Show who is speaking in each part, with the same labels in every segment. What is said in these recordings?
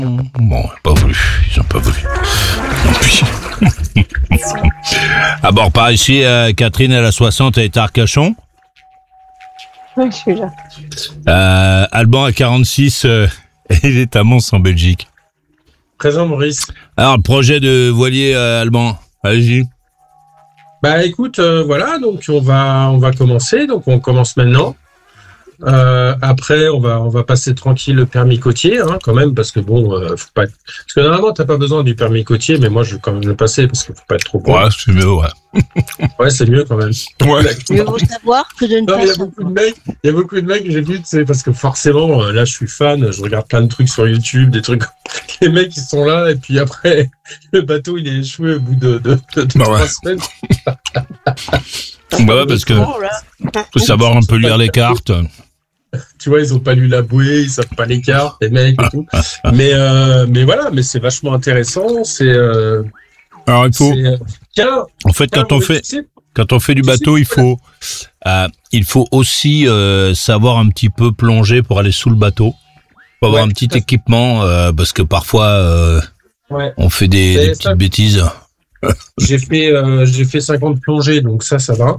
Speaker 1: Bon, pas voulu. Ils ont pas voulu. Non plus. Ah bon, par ici, Catherine, elle a 60, elle est à Arcachon.
Speaker 2: Oui, je suis là.
Speaker 1: Alban a 46, il est à Mons en Belgique.
Speaker 3: Présent, Maurice.
Speaker 1: Alors, le projet de voilier, Alban, allez-y.
Speaker 3: Bah écoute, voilà, donc on va commencer. Donc on commence maintenant. Après, on va passer tranquille le permis côtier, hein, quand même, parce que bon, faut pas. Parce que normalement, t'as pas besoin du permis côtier, mais moi, je vais quand même le passer parce qu'il faut pas être trop con.
Speaker 1: Ouais, c'est mieux, ouais.
Speaker 3: Ouais, c'est mieux quand même.
Speaker 1: Ouais.
Speaker 2: Mieux vaut savoir que de ne
Speaker 3: Non,
Speaker 2: pas
Speaker 3: il y a
Speaker 2: savoir.
Speaker 3: beaucoup de mecs que j'ai vu, c'est parce que forcément, là, je suis fan, je regarde plein de trucs sur YouTube, des trucs. Les mecs, ils sont là, et puis après, le bateau, il est échoué au bout de 3 semaines.
Speaker 1: Bah ouais, parce que faut savoir un peu lire les cartes.
Speaker 3: Tu vois, ils ont pas lu la bouée, ils savent pas les cartes, les mecs et tout. Mais voilà, mais c'est vachement intéressant.
Speaker 1: Alors il faut.
Speaker 3: Tiens,
Speaker 1: En fait, quand on fait du bateau, il faut aussi savoir un petit peu plonger pour aller sous le bateau. Faut avoir un petit équipement parce que parfois on fait des petites bêtises.
Speaker 3: J'ai fait 50 plongées, donc ça va.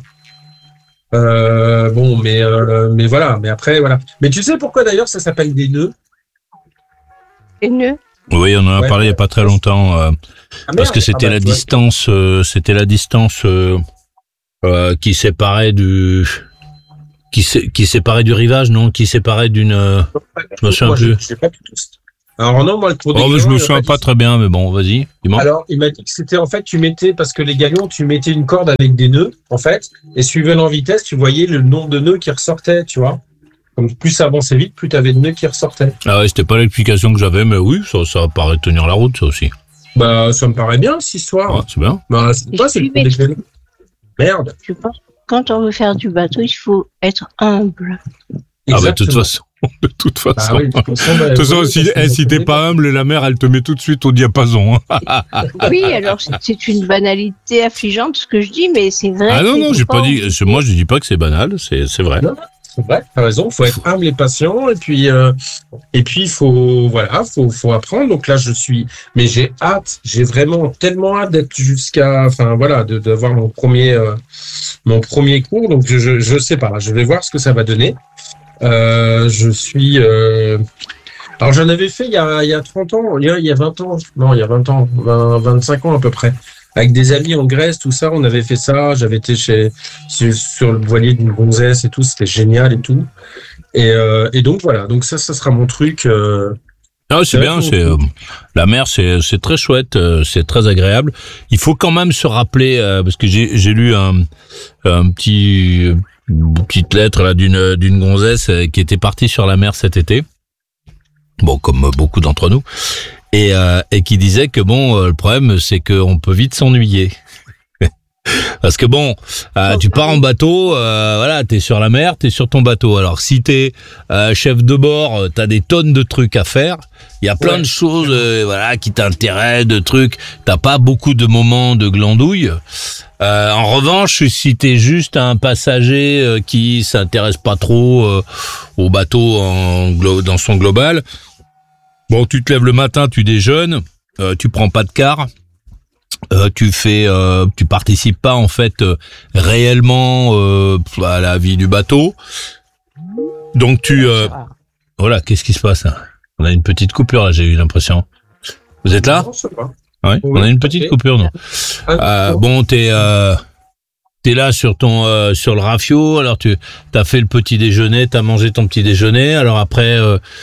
Speaker 3: Bon, mais voilà. Mais après, voilà. Mais tu sais pourquoi d'ailleurs ça s'appelle des nœuds?
Speaker 2: Et nœud.
Speaker 1: Oui, on en a parlé il y a pas très longtemps. Parce que c'était la distance, qui séparait du rivage, non? Qui séparait d'une. Je me souviens plus.
Speaker 3: Je sais pas du tout. Alors non, moi le cours des
Speaker 1: je me souviens pas très bien, mais bon, vas-y. Dis-moi.
Speaker 3: Alors, il m'a dit que c'était en fait, parce que les galions, tu mettais une corde avec des nœuds, en fait, et suivant en vitesse, tu voyais le nombre de nœuds qui ressortaient, tu vois. Comme plus ça avançait vite, plus tu avais de nœuds qui ressortaient.
Speaker 1: Ah ouais, c'était pas l'explication que j'avais, mais oui, ça paraît tenir la route, ça aussi.
Speaker 3: Bah, ça me paraît bien, cette histoire.
Speaker 1: Ouais, c'est bien.
Speaker 3: Bah, c'est pas, c'est le cours des galions. Merde.
Speaker 2: Je pense que quand on veut faire du bateau, il faut être humble.
Speaker 1: Ah bah, de toute façon.
Speaker 3: Ah oui, de toute façon,
Speaker 1: si t'es pas humble, la mer, elle te met tout de suite au diapason. Hein.
Speaker 2: Oui, alors c'est une banalité affligeante ce que je dis, mais c'est vrai.
Speaker 1: Ah non, j'ai pas dit. Moi, je dis pas que c'est banal, c'est vrai.
Speaker 3: Non, c'est vrai, t'as raison. Faut être humble et patient, et puis il faut apprendre. Donc là, mais j'ai hâte, j'ai vraiment tellement hâte d'être d'avoir mon premier cours. Donc je sais pas, je vais voir ce que ça va donner. Alors j'en avais fait il y a 30 ans, il y a 20 ans, non, il y a 20 ans, 25 ans à peu près. Avec des amis en Grèce, tout ça, on avait fait ça. J'avais été sur le voilier d'une gonzesse et tout, c'était génial et tout. Et donc voilà, donc ça sera mon truc.
Speaker 1: Ah, c'est bien, la mer, c'est très chouette, c'est très agréable. Il faut quand même se rappeler, parce que j'ai lu une petite lettre là d'une gonzesse qui était partie sur la mer cet été. Bon, comme beaucoup d'entre nous. Et qui disait que bon, le problème, c'est qu'on peut vite s'ennuyer. Parce que bon, tu pars en bateau, voilà, t'es sur la mer, t'es sur ton bateau. Alors si t'es chef de bord, t'as des tonnes de trucs à faire. Il y a plein de choses, voilà, qui t'intéressent, de trucs. T'as pas beaucoup de moments de glandouille. En revanche, si t'es juste un passager qui s'intéresse pas trop au bateau dans son global, bon, tu te lèves le matin, tu déjeunes, tu prends pas de car. Tu participes pas en fait réellement à la vie du bateau. Donc voilà, qu'est-ce qui se passe là? On a une petite coupure là, j'ai eu l'impression. Vous êtes là? Ouais, oui, on a une petite coupure, non? Bon, t'es là sur le rafio, alors t'as fait le petit déjeuner, t'as mangé ton petit déjeuner, alors après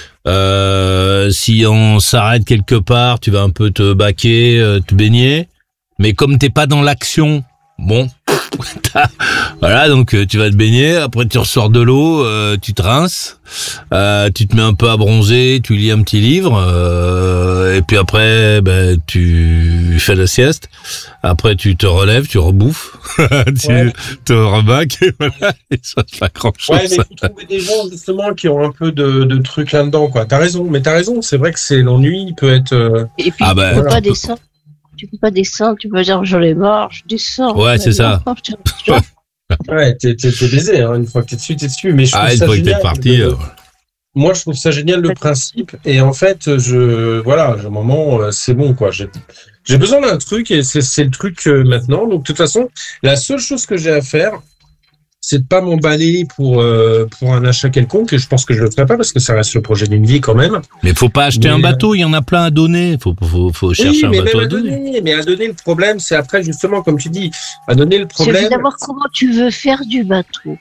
Speaker 1: si on s'arrête quelque part, tu vas un peu te baquer, te baigner. Mais comme t'es pas dans l'action, bon, voilà, donc tu vas te baigner, après tu ressors de l'eau, tu te rinces, tu te mets un peu à bronzer, tu lis un petit livre, et puis après, tu fais la sieste. Après, tu te relèves, tu rebouffes, tu te rebaques, et voilà, et ça fait pas grand chose.
Speaker 3: Ouais, mais il faut trouver des gens, justement, qui ont un peu de trucs là-dedans, quoi. T'as raison, c'est vrai que l'ennui, il peut être...
Speaker 2: Et puis, tu peux pas descendre. Tu peux pas descendre, tu peux dire j'en ai marre, je descends.
Speaker 1: Ouais, c'est ça.
Speaker 3: Ouais, t'es baisé, hein. Une fois que t'es dessus. Mais je trouve ça
Speaker 1: une fois
Speaker 3: génial
Speaker 1: que t'es parti.
Speaker 3: moi, je trouve ça génial le principe. Et en fait, à un moment, c'est bon, quoi. J'ai besoin d'un truc et c'est le truc maintenant. Donc, de toute façon, la seule chose que j'ai à faire, c'est de pas m'emballer pour un achat quelconque. Et je pense que je le ferai pas parce que ça reste le projet d'une vie quand même.
Speaker 1: Mais faut pas acheter un bateau. Il y en a plein à donner. Faut chercher un bateau à donner.
Speaker 3: Mais à donner, le problème, c'est après, justement, comme tu dis, à donner le problème.
Speaker 2: C'est d'abord comment tu veux faire du bateau.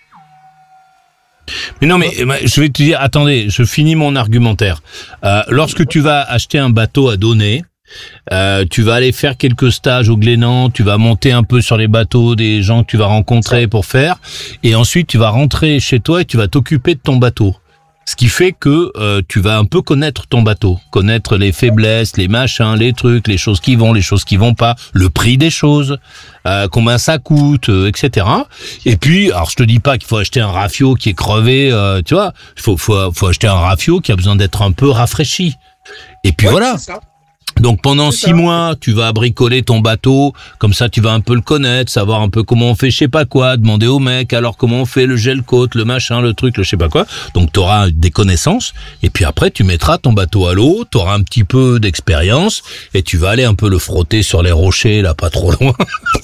Speaker 1: Mais non, mais je vais te dire, attendez, je finis mon argumentaire. Lorsque tu vas acheter un bateau à donner, tu vas aller faire quelques stages au Glénan, tu vas monter un peu sur les bateaux des gens que tu vas rencontrer pour faire, et ensuite tu vas rentrer chez toi et tu vas t'occuper de ton bateau. Ce qui fait que tu vas un peu connaître ton bateau, connaître les faiblesses, les machins, les trucs, les choses qui vont pas, le prix des choses, combien ça coûte, etc. Et puis, alors je te dis pas qu'il faut acheter un rafio qui est crevé, tu vois, faut acheter un rafio qui a besoin d'être un peu rafraîchi. Et puis voilà.
Speaker 3: C'est ça.
Speaker 1: Donc pendant 6 mois, tu vas bricoler ton bateau, comme ça tu vas un peu le connaître, savoir un peu comment on fait je sais pas quoi, demander au mec alors comment on fait le gel côte, le machin, le truc, le je sais pas quoi. Donc tu auras des connaissances et puis après tu mettras ton bateau à l'eau, tu auras un petit peu d'expérience et tu vas aller un peu le frotter sur les rochers là pas trop loin.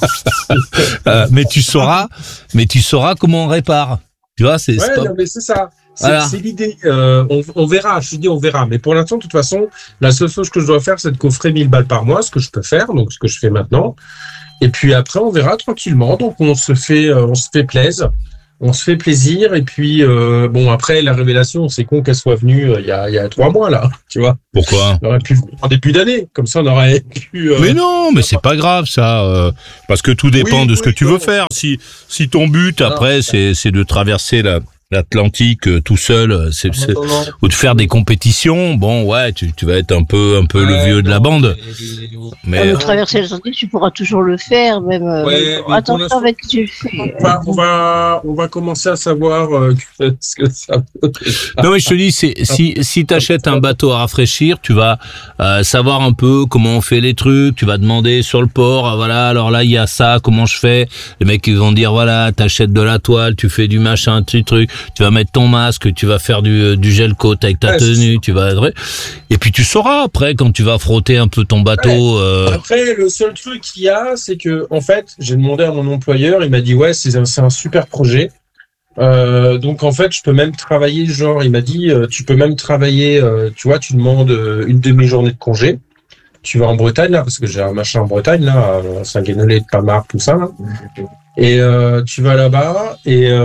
Speaker 1: Mais tu sauras comment on répare. Tu vois, c'est
Speaker 3: non, mais c'est ça.
Speaker 1: Voilà.
Speaker 3: C'est l'idée. On verra. Je te dis, on verra. Mais pour l'instant, de toute façon, la seule chose que je dois faire, c'est de coffrer 1000 balles par mois, ce que je peux faire, donc ce que je fais maintenant. Et puis après, on verra tranquillement. Donc on se fait plaisir. On se fait plaisir. Et puis après, la révélation, c'est con qu'elle soit venue il y a 3 mois là. Tu vois.
Speaker 1: Pourquoi?
Speaker 3: On aurait pu en début d'année. Comme ça, on aurait pu.
Speaker 1: Mais non, mais c'est pas grave ça, parce que tout dépend de ce que tu veux faire. Si ton but après c'est de traverser l'Atlantique tout seul, ou de faire des compétitions, bon ouais, tu vas être un peu le vieux de la bande. Mais
Speaker 2: traverser l'Atlantique, tu pourras toujours le faire, même. Attention avec ce que tu fais.
Speaker 3: On va commencer à savoir ce que ça peut.
Speaker 1: Non mais je te dis, si t'achètes un bateau à rafraîchir, tu vas savoir un peu comment on fait les trucs, tu vas demander sur le port, voilà, alors là il y a ça, comment je fais. Les mecs ils vont dire voilà, t'achètes de la toile, tu fais du machin, tu vas mettre ton masque, tu vas faire du gel côte avec ta tenue, tu vas et puis tu sauras après quand tu vas frotter un peu ton bateau.
Speaker 3: Après le seul truc qu'il y a, c'est que en fait, j'ai demandé à mon employeur, il m'a dit c'est un super projet. Donc en fait, je peux même travailler il m'a dit tu peux même travailler, tu vois, tu demandes une demi-journée de congé. Tu vas en Bretagne là parce que j'ai un machin en Bretagne là, à Saint-Guénolé, de Pamar, tout ça là. Et tu vas là-bas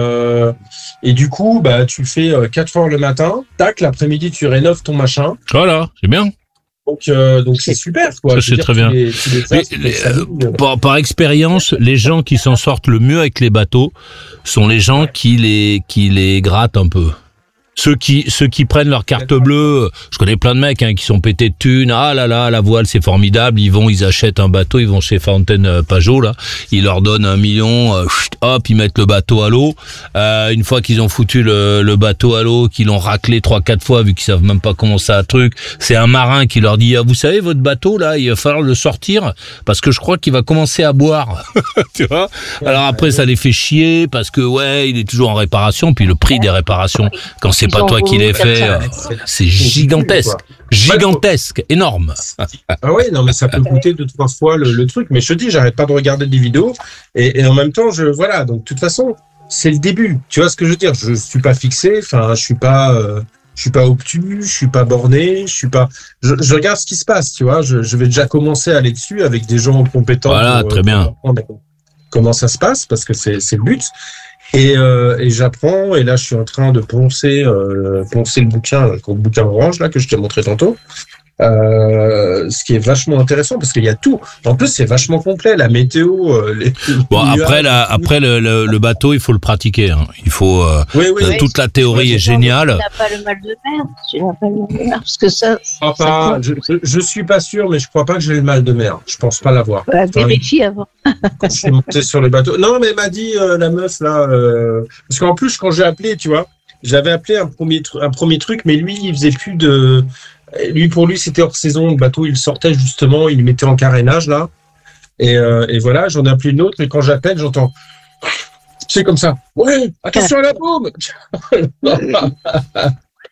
Speaker 3: et du coup tu fais 4 heures le matin, tac, l'après-midi tu rénoves ton machin.
Speaker 1: Voilà, c'est bien.
Speaker 3: Donc c'est super quoi.
Speaker 1: Ça c'est très bien. Par expérience, les gens qui s'en sortent le mieux avec les bateaux sont les gens qui les grattent un peu. Ceux qui prennent leur carte bleue, je connais plein de mecs qui sont pétés de thunes. Ah là là, la voile c'est formidable. Ils achètent un bateau, ils vont chez Fountaine Pajot là, ils leur donnent 1 million, hop, ils mettent le bateau à l'eau. Une fois qu'ils ont foutu le bateau à l'eau, qu'ils l'ont raclé 3-4 fois, vu qu'ils savent même pas comment ça truc, c'est un marin qui leur dit vous savez votre bateau là, il va falloir le sortir parce que je crois qu'il va commencer à boire. Tu vois. Alors après ça les fait chier parce que il est toujours en réparation, puis le prix des réparations quand c'est pas toi qui l'ai fait, c'est gigantesque, énorme.
Speaker 3: Ah ouais, non mais ça peut coûter 2-3 fois le truc, mais je te dis, j'arrête pas de regarder des vidéos et en même temps donc de toute façon, c'est le début. Tu vois ce que je veux dire? Je suis pas fixé, enfin je suis pas obtus, je suis pas borné, je regarde ce qui se passe, tu vois, je vais déjà commencer à aller dessus avec des gens compétents.
Speaker 1: Voilà, très bien.
Speaker 3: Comment ça se passe parce que c'est le but. Et j'apprends, et là je suis en train de poncer le bouquin orange là que je t'ai montré tantôt. Ce qui est vachement intéressant parce qu'il y a tout. En plus, c'est vachement complet, la météo.
Speaker 1: Après le bateau, il faut le pratiquer. Hein. Il faut. Toute la théorie est géniale.
Speaker 2: Tu n'as pas le mal de mer. Tu n'as pas le mal de mer parce que ça.
Speaker 3: Je suis pas sûr, mais je crois pas que j'ai le mal de mer. Je pense pas l'avoir.
Speaker 2: Vérifie avant.
Speaker 3: Quand je suis monté sur le bateau. Non, mais elle m'a dit la meuf là. Parce qu'en plus, quand j'ai appelé, tu vois, j'avais appelé un premier truc, mais lui, il faisait plus de. Pour lui, c'était hors saison. Le bateau, il sortait justement, il le mettait en carénage là. Et voilà, j'en ai appelé une autre. Mais quand j'appelle, j'entends. C'est comme ça. Ouais, attention à la paume.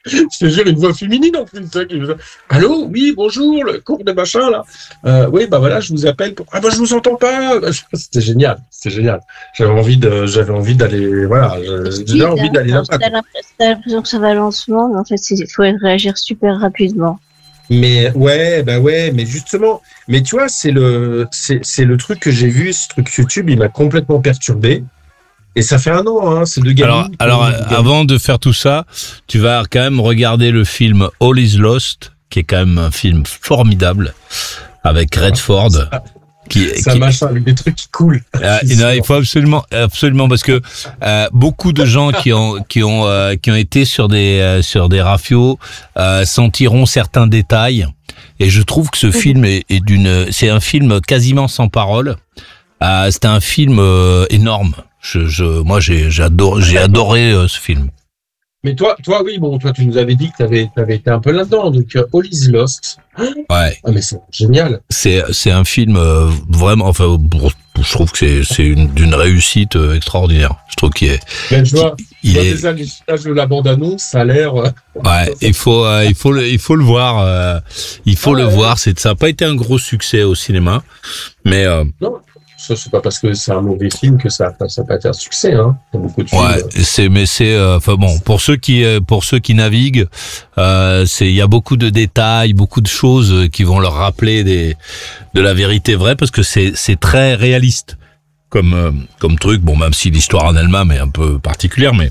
Speaker 3: Je te jure, une voix féminine en plus. Allô, oui, bonjour, le cours de machin là. Oui, bah voilà, je vous appelle pour. Ah bah je vous entends pas. C'était génial, c'était génial. J'avais envie d'aller, voilà, j'ai envie d'aller là-bas.
Speaker 2: T'as l'impression que ça va lentement, mais en fait, il faut réagir super rapidement.
Speaker 3: Mais ouais, mais justement, mais tu vois, c'est le truc que j'ai vu, ce truc YouTube, il m'a complètement perturbé. Et ça fait 1 an, hein, c'est 2 gamins.
Speaker 1: Alors, avant de faire tout ça, tu vas quand même regarder le film All Is Lost, qui est quand même un film formidable, avec Redford.
Speaker 3: Ça machin avec des trucs qui coulent.
Speaker 1: Il faut absolument, parce que beaucoup de gens qui ont été sur des rafios sentiront certains détails. Et je trouve que ce film c'est un film quasiment sans parole. C'est un film énorme. Moi, j'ai adoré ce film.
Speaker 3: Mais toi, oui, bon, toi, tu nous avais dit que t'avais été un peu là-dedans, donc All Is Lost.
Speaker 1: Ouais.
Speaker 3: Ah, mais c'est génial.
Speaker 1: C'est un film vraiment, enfin, je trouve que c'est d'une réussite extraordinaire. Je trouve qu'il est.
Speaker 3: Mais je vois déjà les images de la bande-annonce, ça a l'air.
Speaker 1: Ouais, il faut le voir. Le voir. Ça n'a pas été un gros succès au cinéma, mais.
Speaker 3: Non. Ça, c'est pas parce que c'est un mauvais film que ça n'a pas été un succès, hein. Il y a beaucoup de films.
Speaker 1: Ouais, enfin bon, pour ceux qui naviguent, il y a beaucoup de détails, beaucoup de choses qui vont leur rappeler de la vérité vraie, parce que c'est très réaliste comme truc. Bon, même si l'histoire en elle-même est un peu particulière, mais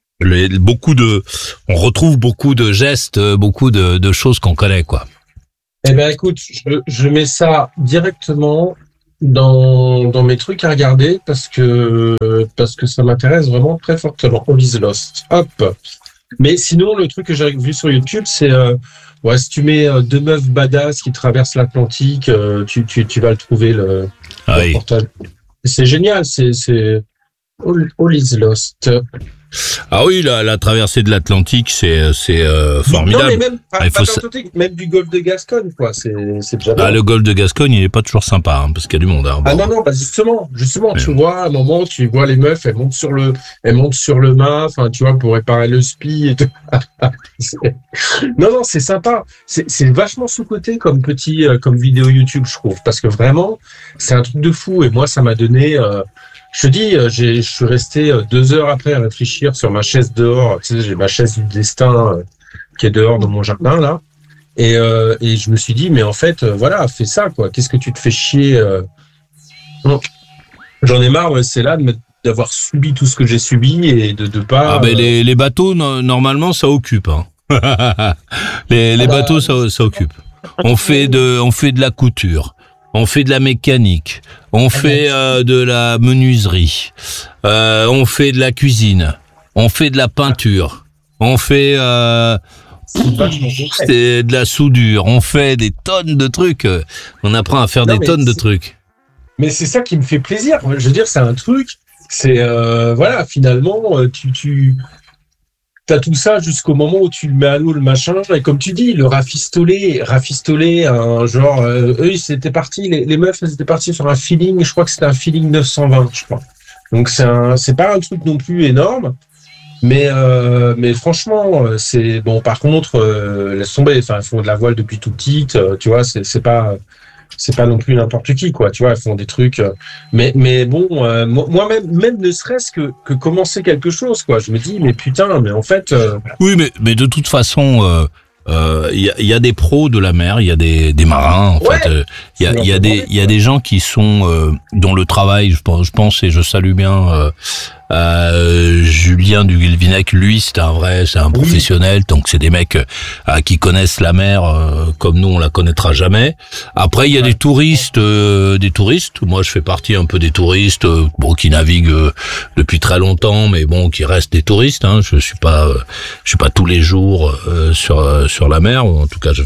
Speaker 1: on retrouve beaucoup de gestes, beaucoup de choses qu'on connaît, quoi.
Speaker 3: Eh ben, écoute, je mets ça directement dans mes trucs à regarder parce que ça m'intéresse vraiment très fortement. All Is Lost. Hop. Mais sinon, le truc que j'ai vu sur YouTube, c'est si tu mets 2 meufs badass qui traversent l'Atlantique, tu vas le trouver le reportage. C'est génial. C'est All Is Lost.
Speaker 1: Ah oui, la traversée de l'Atlantique, c'est formidable.
Speaker 3: Non, mais même, même du golfe de Gascogne, quoi. C'est déjà bien.
Speaker 1: Le golfe de Gascogne, il est pas toujours sympa, hein, parce qu'il y a du monde. Hein.
Speaker 3: Ah non, justement, tu vois, à un moment, tu vois les meufs, elles montent sur le mât, enfin, tu vois, pour réparer le spi et tout. Non, c'est sympa. C'est vachement sous-coté comme vidéo YouTube, je trouve, parce que vraiment, c'est un truc de fou. Et moi, ça m'a donné. Je te dis, je suis resté 2 heures après à réfléchir sur ma chaise dehors. Tu sais, j'ai ma chaise du destin qui est dehors dans mon jardin là, et je me suis dit, mais en fait, voilà, fais ça quoi. Qu'est-ce que tu te fais chier J'en ai marre, c'est là d'avoir subi tout ce que j'ai subi et de pas.
Speaker 1: Ah ben les bateaux normalement ça occupe. Hein. les bateaux ça occupe. On fait de la couture. On fait de la mécanique, on fait de la menuiserie, on fait de la cuisine, on fait de la peinture, on fait de la soudure, on fait des tonnes de trucs. On apprend à faire des tonnes de trucs.
Speaker 3: Mais c'est ça qui me fait plaisir. Je veux dire, c'est un truc. C'est finalement, t'as tout ça jusqu'au moment où tu le mets à l'eau, le machin, et comme tu dis, le rafistoler, un genre, eux, ils étaient partis, les meufs, elles étaient parties sur un feeling, je crois que c'était un feeling 920, je crois. Donc c'est pas un truc non plus énorme, mais franchement, c'est bon. Par contre, laisse tomber, enfin, ils font de la voile depuis tout petit, tu vois, c'est pas non plus n'importe qui, quoi. Tu vois, ils font des trucs. Mais bon, moi même ne serait-ce que commencer quelque chose, quoi. Je me dis, mais putain, mais en fait.
Speaker 1: Oui, mais de toute façon, y a des pros de la mer, il y a des marins. En fait, il y a des gens qui sont dont le travail, je pense, et je salue bien. Julien du Guilvinec, lui, c'est un professionnel, donc c'est des mecs qui connaissent la mer comme nous on la connaîtra jamais. Après il y a des touristes. Moi je fais partie un peu des touristes, qui naviguent depuis très longtemps, mais bon qui restent des touristes. Hein. Je suis pas tous les jours sur la mer, ou en tout cas je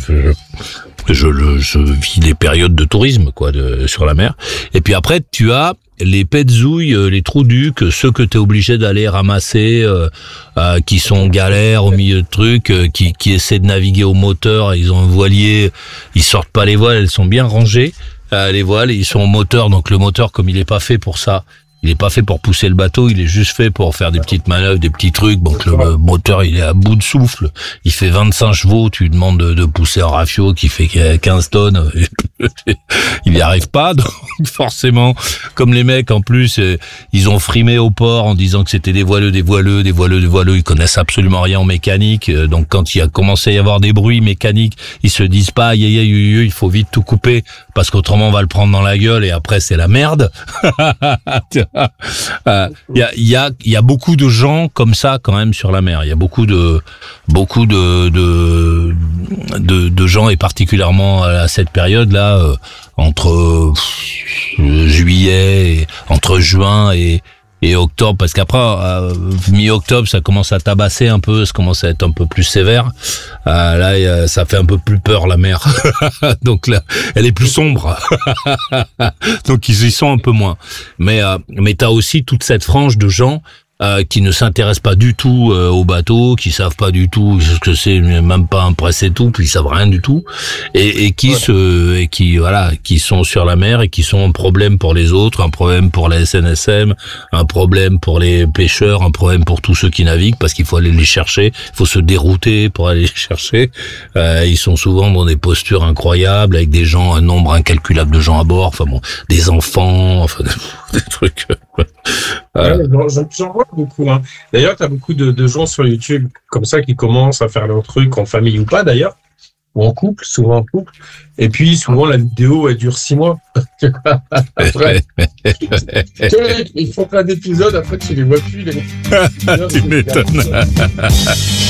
Speaker 1: vis des périodes de tourisme sur la mer. Et puis après tu as les petzouilles, les trous-ducs, ceux que t'es obligé d'aller ramasser, qui sont en galère au milieu de trucs, qui essaient de naviguer au moteur, ils ont un voilier, ils sortent pas les voiles, elles sont bien rangées, les voiles, ils sont au moteur, donc le moteur, comme il est pas fait pour ça, il est pas fait pour pousser le bateau, il est juste fait pour faire des petites manœuvres, des petits trucs. Donc le moteur, il est à bout de souffle. Il fait 25 chevaux, tu lui demandes de pousser un rafio qui fait 15 tonnes. Il n'y arrive pas, donc forcément, comme les mecs en plus, ils ont frimé au port en disant que c'était des voileux, ils connaissent absolument rien en mécanique, donc quand il a commencé à y avoir des bruits mécaniques, ils se disent pas il faut vite tout couper parce qu'autrement on va le prendre dans la gueule et après c'est la merde. Il y a beaucoup de gens comme ça quand même sur la mer. Il y a beaucoup de gens, et particulièrement à cette période-là, entre entre juin et octobre, parce qu'après mi-octobre ça commence à tabasser un peu, ça commence à être un peu plus sévère. Là ça fait un peu plus peur la mer. Donc là elle est plus sombre. Donc ils y sont un peu moins. Mais t'as aussi toute cette frange de gens qui ne s'intéressent pas du tout au bateau, qui savent pas du tout ce que c'est, même pas un presse et tout, puis ils savent rien du tout, et qui sont sur la mer et qui sont un problème pour les autres, un problème pour la SNSM, un problème pour les pêcheurs, un problème pour tous ceux qui naviguent, parce qu'il faut aller les chercher, il faut se dérouter pour aller les chercher. Ils sont souvent dans des postures incroyables, avec des gens, un nombre incalculable de gens à bord, enfin bon, des enfants, enfin des trucs.
Speaker 3: J'en vois beaucoup. Hein. D'ailleurs, tu as beaucoup de gens sur YouTube comme ça qui commencent à faire leur truc en famille ou pas d'ailleurs, ou en couple, souvent en couple. Et puis souvent la vidéo elle dure 6 mois. Après, ils font plein d'épisodes, après tu les vois plus.
Speaker 1: Tu m'étonnes.